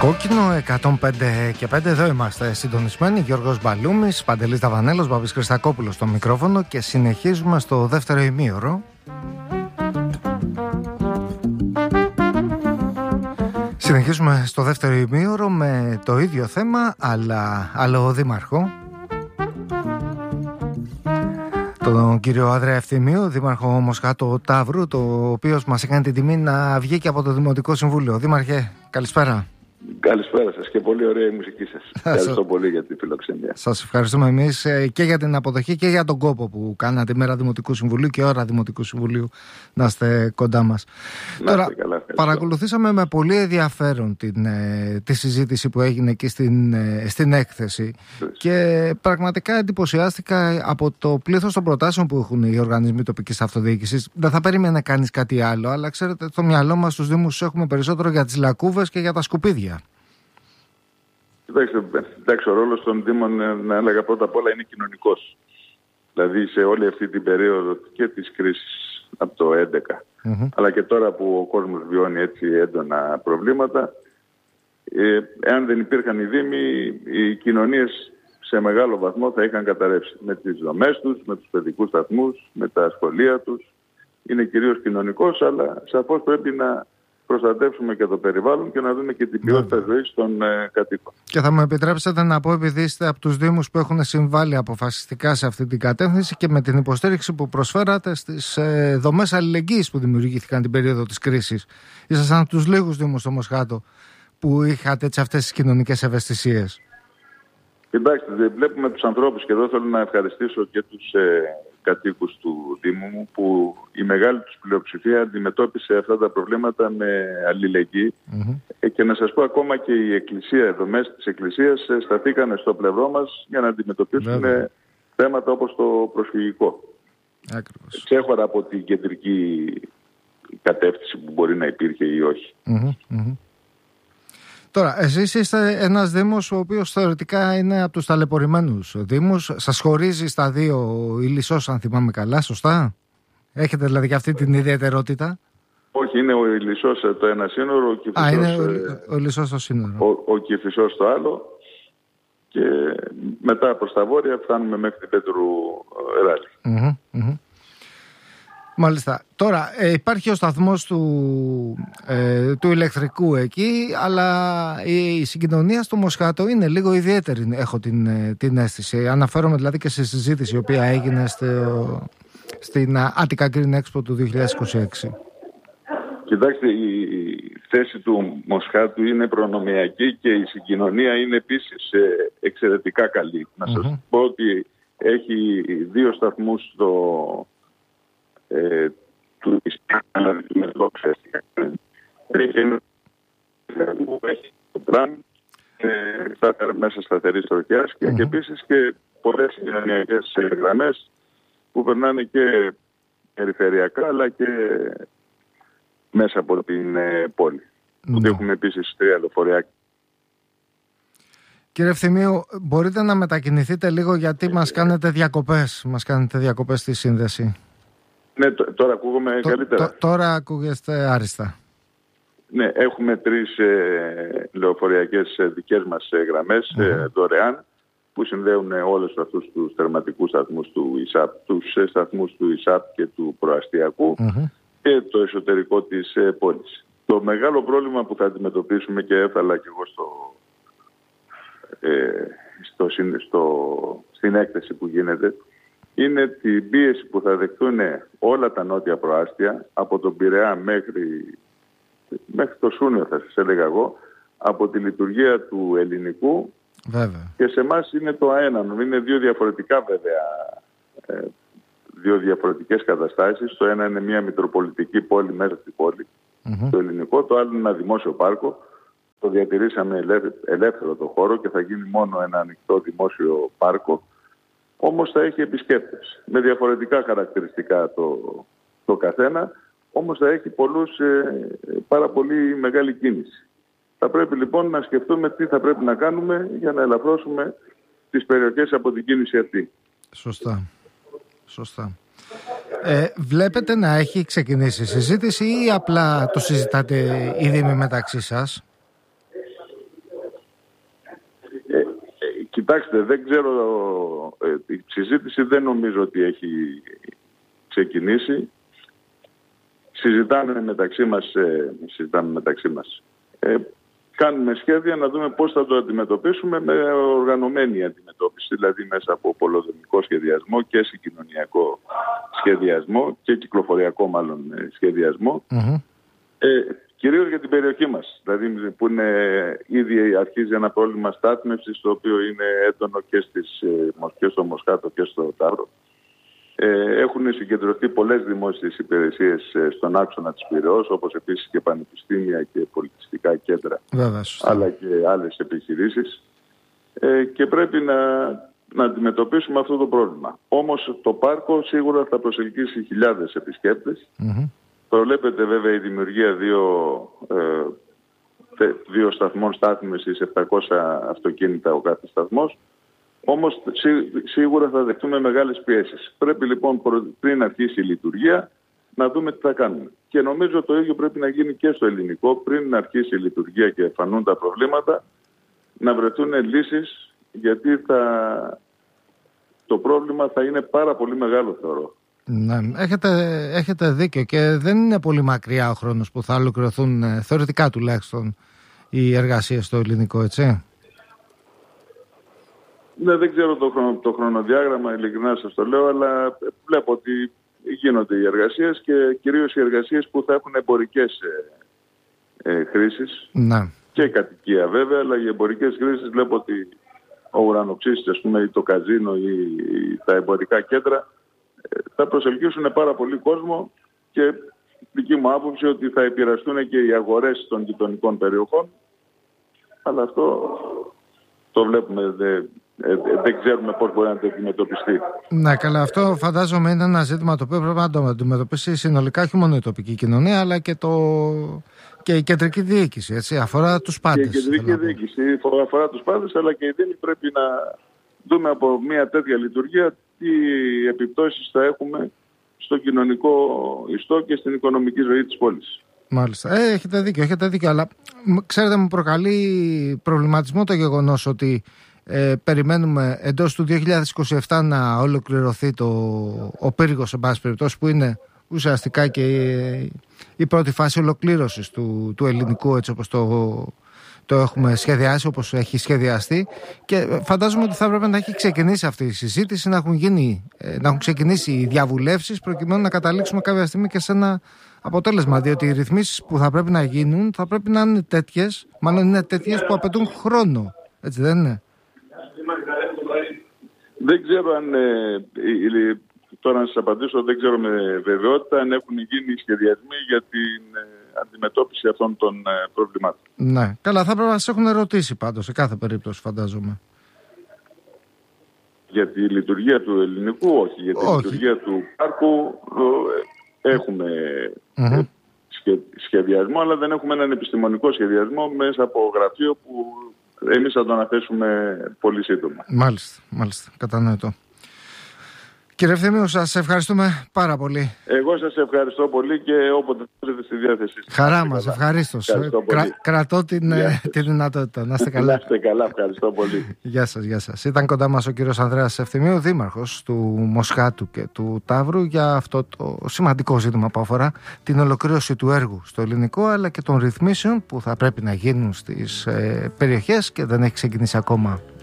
Κόκκινο 105 και 5, εδώ είμαστε συντονισμένοι. Γιώργος Μπαλούμης, Παντελής Δαβανέλος, Μπαμπής Χριστακόπουλος στο μικρόφωνο και συνεχίζουμε στο δεύτερο ημίωρο. Συνεχίζουμε στο δεύτερο ημίωρο με το ίδιο θέμα, αλλά άλλο δήμαρχο. Τον κύριο Άδρεα Ευθυμίου, δήμαρχο Μοσχάτου Ταύρου, το οποίο μας έκανε την τιμή να βγει και από το Δημοτικό Συμβούλιο. Δήμαρχε, καλησπέρα. Καλησπέρα σας και πολύ ωραία η μουσική σας. Ευχαριστώ πολύ για την φιλοξενία. Σας ευχαριστούμε εμείς και για την αποδοχή και για τον κόπο που κάνατε η μέρα Δημοτικού Συμβουλίου και ώρα Δημοτικού Συμβουλίου να είστε κοντά μας. Τώρα, παρακολουθήσαμε με πολύ ενδιαφέρον τη συζήτηση που έγινε εκεί στην έκθεση και πραγματικά εντυπωσιάστηκα από το πλήθος των προτάσεων που έχουν οι οργανισμοί τοπικής αυτοδιοίκησης. Δεν θα περίμενε κανείς κάτι άλλο, αλλά ξέρετε, στο μυαλό μας στους Δήμους έχουμε περισσότερο για τις λακκούβες και για τα σκουπίδια. Εντάξει, ο ρόλος των Δήμων, να έλεγα πρώτα απ' όλα, είναι κοινωνικός. Δηλαδή σε όλη αυτή την περίοδο και της κρίσης από το 2011, αλλά και τώρα που ο κόσμος βιώνει έτσι έντονα προβλήματα, εάν δεν υπήρχαν οι Δήμοι, οι κοινωνίες σε μεγάλο βαθμό θα είχαν καταρρεύσει. Με τις δομές τους, με τους παιδικούς σταθμούς, με τα σχολεία τους. Είναι κυρίως κοινωνικός, αλλά σαφώς πρέπει να προστατεύσουμε και το περιβάλλον και να δούμε και την ποιότητα ζωής των κατοίκων. Και θα μου επιτρέψετε να πω, επειδή είστε από τους Δήμους που έχουν συμβάλει αποφασιστικά σε αυτή την κατεύθυνση και με την υποστήριξη που προσφέρατε στις δομές αλληλεγγύης που δημιουργήθηκαν την περίοδο της κρίσης, ήσασταν από τους λίγους Δήμους στο Μοσχάτο που είχατε αυτές τις κοινωνικές ευαισθησίες. Κοιτάξτε, βλέπουμε τους ανθρώπους και εδώ θέλω να ευχαριστήσω και τους κατοίκους του Δήμου μου που η μεγάλη τους πλειοψηφία αντιμετώπισε αυτά τα προβλήματα με αλληλεγγύη και να σας πω ακόμα και η Εκκλησία, οι δομές της Εκκλησίας σταθήκανε στο πλευρό μας για να αντιμετωπίσουν θέματα όπως το προσφυγικό. Ξέχωρα από την κεντρική κατεύθυνση που μπορεί να υπήρχε ή όχι. Τώρα, εσείς είστε ένας Δήμος ο οποίος θεωρητικά είναι από τους ταλαιπωρημένους Δήμους. Σας χωρίζει στα δύο η Λυσσός, αν θυμάμαι καλά, σωστά? Έχετε δηλαδή και αυτή την ιδιαιτερότητα? Όχι, είναι ο Λυσσός το ένα σύνορο, ο Κηφισός, είναι ο Λυσσός το σύνορο. Ο Κηφισός το άλλο και μετά προς τα βόρεια φτάνουμε μέχρι την Πέτρου Ράλη. Μάλιστα. Τώρα υπάρχει ο σταθμός του ηλεκτρικού εκεί, αλλά η συγκοινωνία στο Μοσχάτο είναι λίγο ιδιαίτερη, έχω την αίσθηση. Αναφέρομαι δηλαδή και σε συζήτηση η οποία έγινε στην Attica Green Expo του 2026. Κοιτάξτε, η θέση του Μοσχάτου είναι προνομιακή και η συγκοινωνία είναι επίσης εξαιρετικά καλή. Να σας πω ότι έχει δύο σταθμούς του έχει το τραμ μέσα σταθερής τροχιάς και επίσης και πολλές κοινωνιακές γραμμές που περνάνε και περιφερειακά αλλά και μέσα από την πόλη. Που έχουμε επίσης 3 λεωφορεία. Κύριε Ευθυμίου, μπορείτε να μετακινηθείτε λίγο γιατί μας κάνετε διακοπές στη σύνδεση. Ναι, τώρα ακούγομαι καλύτερα. Τώρα ακούγεστε άριστα. Ναι, έχουμε 3 λεωφορειακές δικές μας γραμμές δωρεάν που συνδέουν όλους αυτούς τους τερματικούς σταθμούς του ΙΣΑΠ, τους σταθμούς του ΙΣΑΠ και του προαστιακού και το εσωτερικό της πόλης. Το μεγάλο πρόβλημα που θα αντιμετωπίσουμε και έφαλα και εγώ στην έκθεση που γίνεται είναι την πίεση που θα δεχτούν όλα τα νότια προάστια από τον Πειραιά μέχρι το Σούνιο, θα σας έλεγα εγώ, από τη λειτουργία του ελληνικού. Βέβαια. Και σε εμάς είναι το αένανο. Είναι δύο διαφορετικές καταστάσεις. Το ένα είναι μια μητροπολιτική πόλη μέσα στην πόλη, το ελληνικό. Το άλλο είναι ένα δημόσιο πάρκο. Το διατηρήσαμε ελεύθερο το χώρο και θα γίνει μόνο ένα ανοιχτό δημόσιο πάρκο. Όμως θα έχει επισκέπτες με διαφορετικά χαρακτηριστικά το καθένα, όμως θα έχει πάρα πολύ μεγάλη κίνηση. Θα πρέπει λοιπόν να σκεφτούμε τι θα πρέπει να κάνουμε για να ελαφρώσουμε τις περιοχές από την κίνηση αυτή. Σωστά. Βλέπετε να έχει ξεκινήσει η συζήτηση ή απλά το συζητάτε οι Δήμοι μεταξύ σας? Κοιτάξτε, δεν ξέρω, η συζήτηση δεν νομίζω ότι έχει ξεκινήσει. Συζητάμε μεταξύ μας. Κάνουμε σχέδια να δούμε πώς θα το αντιμετωπίσουμε με οργανωμένη αντιμετώπιση, δηλαδή μέσα από πολεοδομικό σχεδιασμό και συγκοινωνιακό σχεδιασμό και κυκλοφοριακό μάλλον σχεδιασμό. Κυρίως για την περιοχή μας, δηλαδή που ήδη αρχίζει ένα πρόβλημα στάθμευσης, το οποίο είναι έντονο και στο Μοσχάτο και στο Ταύρο. Έχουν συγκεντρωθεί πολλές δημόσιες υπηρεσίες στον άξονα της Πειραιώς, όπως επίσης και πανεπιστήμια και πολιτιστικά κέντρα, αλλά και άλλες επιχειρήσεις. Και πρέπει να αντιμετωπίσουμε αυτό το πρόβλημα. Όμως το πάρκο σίγουρα θα προσελκύσει χιλιάδες επισκέπτες. Προβλέπεται βέβαια η δημιουργία δύο σταθμών στάθμευσης, 700 αυτοκίνητα ο κάθε σταθμός. Όμως σίγουρα θα δεχτούμε μεγάλες πιέσεις. Πρέπει λοιπόν πριν αρχίσει η λειτουργία να δούμε τι θα κάνουμε. Και νομίζω το ίδιο πρέπει να γίνει και στο ελληνικό, πριν αρχίσει η λειτουργία και φανούν τα προβλήματα, να βρεθούν λύσεις, γιατί το πρόβλημα θα είναι πάρα πολύ μεγάλο, θεωρώ. Ναι, έχετε δίκιο και δεν είναι πολύ μακριά ο χρόνος που θα ολοκληρωθούν, θεωρητικά τουλάχιστον, οι εργασίες στο ελληνικό, έτσι. Ναι, δεν ξέρω το χρονοδιάγραμμα, ειλικρινά σας το λέω, αλλά βλέπω ότι γίνονται οι εργασίες και κυρίως οι εργασίες που θα έχουν εμπορικές χρήσεις. Ναι. Και κατοικία βέβαια, αλλά οι εμπορικές χρήσεις βλέπω ότι ο ουρανοξύστης, ας πούμε, ή το καζίνο ή τα εμπορικά κέντρα θα προσελκύσουν πάρα πολύ κόσμο και δική μου άποψη ότι θα επηρεαστούν και οι αγορές των γειτονικών περιοχών, αλλά αυτό το βλέπουμε, δεν ξέρουμε πώς μπορεί να το αντιμετωπιστεί. Ναι, καλά, αυτό φαντάζομαι είναι ένα ζήτημα το οποίο πρέπει να το αντιμετωπίσει συνολικά, όχι μόνο η τοπική κοινωνία, αλλά και η κεντρική διοίκηση, έτσι, αφορά τους πάντες. Και η κεντρική διοίκηση αφορά τους πάντες, αλλά και οι δήμοι πρέπει να δούμε από μια τέτοια λειτουργία τι επιπτώσεις θα έχουμε στο κοινωνικό ιστό και στην οικονομική ζωή της πόλης. Μάλιστα. Έχετε δίκιο, αλλά ξέρετε, μου προκαλεί προβληματισμό το γεγονός ότι περιμένουμε εντός του 2027 να ολοκληρωθεί ο πύργος, σε πάση περιπτώσει, που είναι ουσιαστικά και η πρώτη φάση ολοκλήρωσης του ελληνικού, έτσι όπως το έχουμε σχεδιάσει, όπως έχει σχεδιαστεί, και φαντάζομαι ότι θα έπρεπε να έχει ξεκινήσει αυτή η συζήτηση, να έχουν ξεκινήσει οι διαβουλεύσεις, προκειμένου να καταλήξουμε κάποια στιγμή και σε ένα αποτέλεσμα, διότι οι ρυθμίσεις που θα πρέπει να γίνουν θα πρέπει να είναι τέτοιες, μάλλον είναι τέτοιες που απαιτούν χρόνο, έτσι δεν είναι? Δεν ξέρω αν τώρα να σας απαντήσω, δεν ξέρω με βεβαιότητα αν έχουν γίνει σχεδιασμοί για την αντιμετώπιση αυτών των προβλημάτων. Ναι, καλά, θα πρέπει να σας έχουν ρωτήσει πάντως, σε κάθε περίπτωση, φαντάζομαι. Για τη λειτουργία του ελληνικού, όχι. Για τη λειτουργία του πάρκου έχουμε σχεδιασμό, αλλά δεν έχουμε έναν επιστημονικό σχεδιασμό μέσα από γραφείο που εμείς θα το αναθέσουμε πολύ σύντομα. Μάλιστα, κατανοητό. Κύριε Ευθύμιο, σας ευχαριστούμε πάρα πολύ. Εγώ σας ευχαριστώ πολύ και όποτε θέλετε στη διάθεσή σας. Χαρά μας, ευχαρίστως. Κρατώ τη δυνατότητα. Να είστε καλά. Να είστε καλά, ευχαριστώ πολύ. Γεια σας. Ήταν κοντά μας ο κύριος Ανδρέας Ευθυμίου, δήμαρχος του Μοσχάτου και του Ταύρου, για αυτό το σημαντικό ζήτημα που αφορά την ολοκλήρωση του έργου στο ελληνικό, αλλά και των ρυθμίσεων που θα πρέπει να γίνουν στις περιοχές και δεν έχει ξεκινήσει ακόμα.